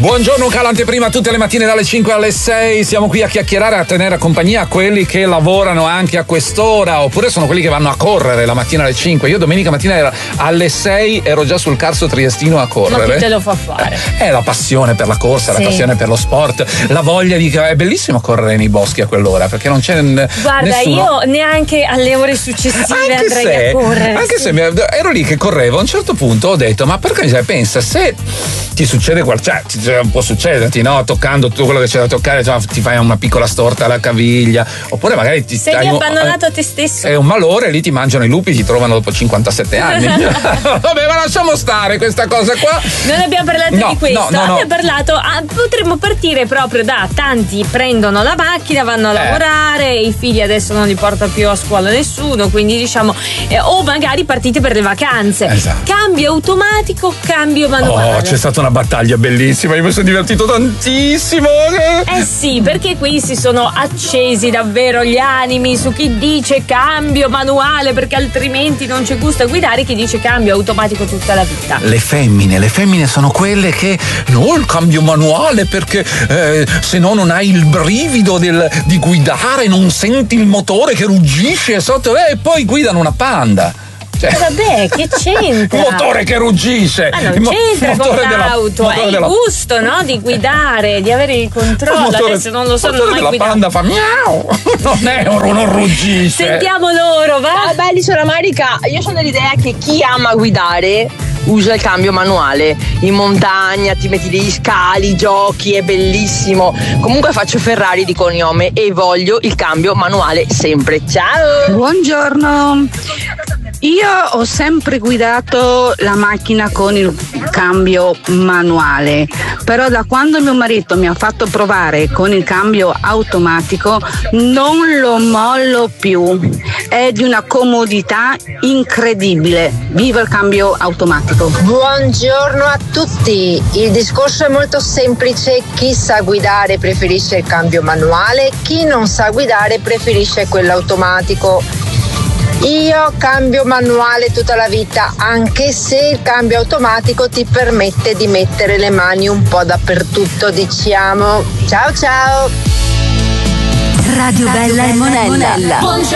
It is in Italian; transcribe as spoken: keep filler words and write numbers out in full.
Buongiorno, caro anteprima, tutte le mattine dalle cinque alle sei siamo qui a chiacchierare, a tenere compagnia a quelli che lavorano anche a quest'ora, oppure sono quelli che vanno a correre la mattina alle cinque. Io domenica mattina ero, alle sei ero già sul Carso Triestino a correre. Ma chi te lo fa fare? È la passione per la corsa, sì. La passione per lo sport, la voglia di... È bellissimo correre nei boschi a quell'ora, perché non c'è Guarda, nessuno... io neanche alle ore successive anche andrei se, a correre. Anche sì. se mi, ero lì che correvo, a un certo punto ho detto, ma perché cioè, pensa, se ti succede qualcosa, cioè, può succederti, no? Toccando tutto quello che c'è da toccare, cioè, ti fai una piccola storta alla caviglia, oppure magari ti sei un, abbandonato a te stesso. È un malore, lì ti mangiano i lupi, ti trovano dopo cinquantasette anni. Vabbè, ma lasciamo stare questa cosa qua. Non abbiamo parlato no, di questo, no, no, abbiamo no. parlato, ah, potremmo partire proprio da tanti prendono la macchina, vanno a Eh. lavorare, i figli adesso non li porta più a scuola nessuno, quindi diciamo, eh, o magari partite per le vacanze. Esatto. Cambio automatico, cambio manuale. Oh, c'è stata una battaglia bellissima, io mi sono divertito tantissimo. Eh sì, perché qui si sono accesi davvero gli animi su chi dice cambio manuale perché altrimenti non c'è gusto a guidare, chi dice cambio automatico tutta la vita. Le femmine, le femmine sono quelle che no, il cambio manuale perché eh, se no non hai il brivido del, di guidare, non senti il motore che ruggisce sotto eh, e poi guidano una Panda. Cioè, vabbè, che c'entra? Il motore che ruggisce. Ma non il mo- c'entra con della, l'auto, è il della... gusto, no? Di guidare, di avere il controllo. Il motore, adesso non lo so, il non ho motore mai della guidato. Panda fa miau. Non è un non ruggisce. Sentiamo loro, va? Ciao belli, sono Marica. Io sono dell'idea che chi ama guidare usa il cambio manuale. In montagna ti metti degli scali, giochi, è bellissimo. Comunque faccio Ferrari di cognome e voglio il cambio manuale sempre. Ciao! Buongiorno. Io ho sempre guidato la macchina con il cambio manuale, però da quando mio marito mi ha fatto provare con il cambio automatico non lo mollo più. È di una comodità incredibile. Viva il cambio automatico. Buongiorno a tutti. Il discorso è molto semplice. Chi sa guidare preferisce il cambio manuale, chi non sa guidare preferisce quello automatico. Io cambio manuale tutta la vita, anche se il cambio automatico ti permette di mettere le mani un po' dappertutto, diciamo. Ciao ciao! Radio Bella e Monella.